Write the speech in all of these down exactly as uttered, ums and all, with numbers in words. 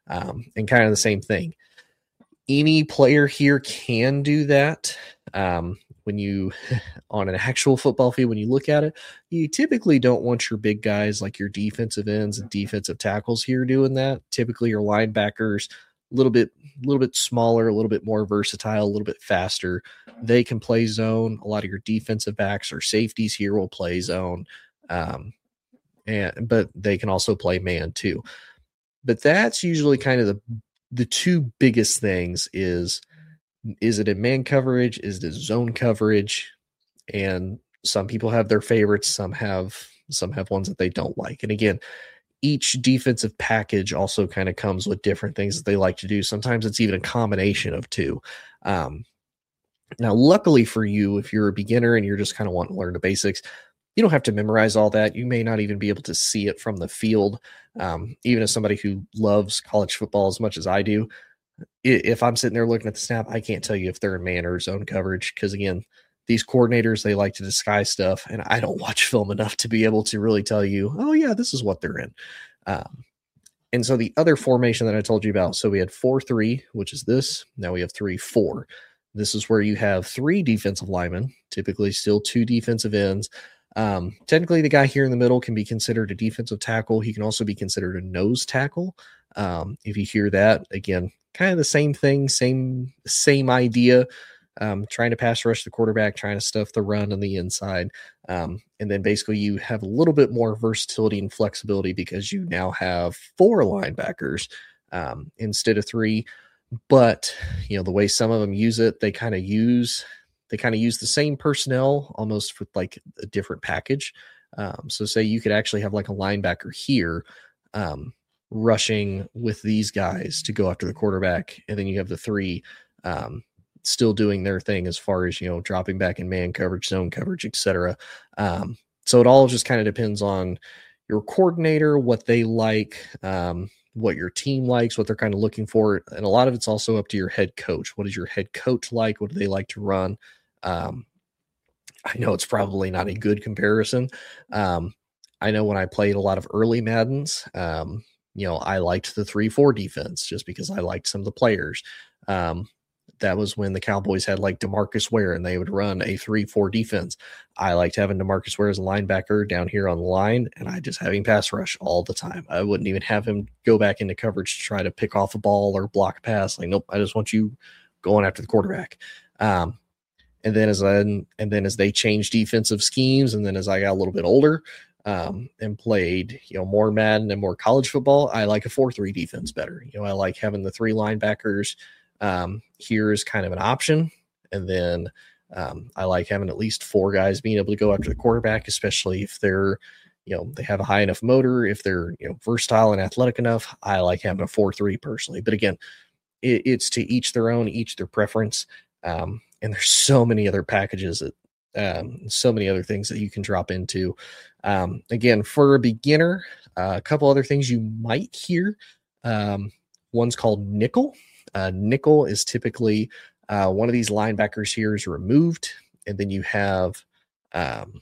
Um, and kind of the same thing. Any player here can do that. Um, when you, on an actual football field, when you look at it, you typically don't want your big guys like your defensive ends and defensive tackles here doing that. Typically your linebackers, a little bit, a little bit smaller, a little bit more versatile, a little bit faster. They can play zone. A lot of your defensive backs or safeties here will play zone. Um, and, but they can also play man too. But that's usually kind of the, the two biggest things is, is it in man coverage? Is it zone coverage? And some people have their favorites. Some have, some have ones that they don't like. And again, each defensive package also kind of comes with different things that they like to do. Sometimes it's even a combination of two. Um, now, luckily for you, if you're a beginner and you're just kind of wanting to learn the basics, you don't have to memorize all that. You may not even be able to see it from the field. Um, even as somebody who loves college football as much as I do, if I'm sitting there looking at the snap, I can't tell you if they're in man or zone coverage. Because again, these coordinators, they like to disguise stuff, and I don't watch film enough to be able to really tell you, oh yeah, this is what they're in. Um, and so the other formation that I told you about, so we had four three, which is this. Now we have three four. This is where you have three defensive linemen, typically still two defensive ends. Um, technically, the guy here in the middle can be considered a defensive tackle. He can also be considered a nose tackle. Um, if you hear that, again, kind of the same thing, same same idea. Um, trying to pass rush the quarterback, trying to stuff the run on the inside. Um, and then basically you have a little bit more versatility and flexibility because you now have four linebackers um, instead of three. But, you know, the way some of them use it, they kind of use they kind of use the same personnel almost for like a different package. Um, so say you could actually have like a linebacker here um, rushing with these guys to go after the quarterback. And then you have the three um, still doing their thing as far as, you know, dropping back in man coverage, zone coverage, et cetera. Um, so it all just kind of depends on your coordinator, what they like, um, what your team likes, what they're kind of looking for. And a lot of it's also up to your head coach. What is your head coach like? What do they like to run? Um, I know it's probably not a good comparison. Um, I know when I played a lot of early Maddens, um, you know, I liked the three four defense just because I liked some of the players. Um, that was when the Cowboys had like DeMarcus Ware and they would run a three four defense. I liked having DeMarcus Ware as a linebacker down here on the line, and I just having pass rush all the time. I wouldn't even have him go back into coverage to try to pick off a ball or block a pass. Like, nope, I just want you going after the quarterback. Um, and then as I, and then as they changed defensive schemes, and then as I got a little bit older, um, and played, you know, more Madden and more college football, I like a four three defense better. You know, I like having the three linebackers um, here is kind of an option. And then um, I like having at least four guys being able to go after the quarterback, especially if they're, you know, they have a high enough motor, if they're, you know, versatile and athletic enough. I like having a four three personally. But again, it, it's to each their own, each their preference. Um, and there's so many other packages that, um, so many other things that you can drop into. Um, again, for a beginner, uh, a couple other things you might hear. Um, one's called nickel. Uh, nickel is typically uh, one of these linebackers here is removed, and then you have um,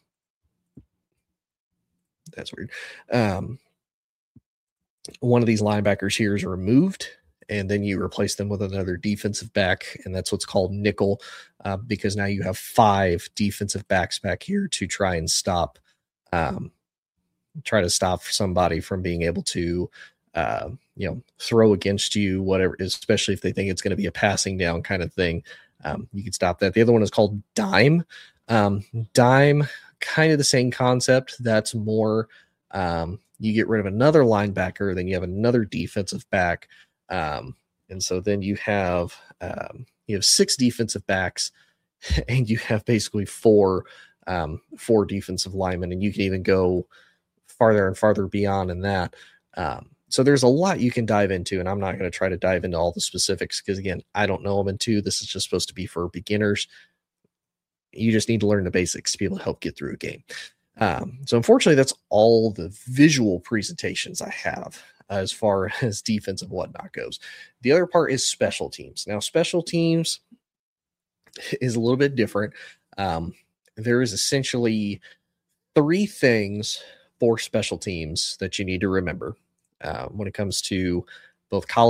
that's weird. Um, one of these linebackers here is removed, and then you replace them with another defensive back, and that's what's called nickel, uh, because now you have five defensive backs back here to try and stop, um, try to stop somebody from being able to, uh, you know, throw against you, whatever, especially if they think it's going to be a passing down kind of thing. Um, you can stop that. The other one is called dime. Um, dime, kind of the same concept. That's more, um, you get rid of another linebacker, then you have another defensive back. Um, and so then you have, um, you have six defensive backs and you have basically four, um, four defensive linemen, and you can even go farther and farther beyond in that. Um, so there's a lot you can dive into, and I'm not going to try to dive into all the specifics because, again, I don't know them into. This is just supposed to be for beginners. You just need to learn the basics to be able to help get through a game. Um, so unfortunately, that's all the visual presentations I have as far as defense and whatnot goes. The other part is special teams. Now, special teams is a little bit different. Um, there is essentially three things for special teams that you need to remember uh, when it comes to both college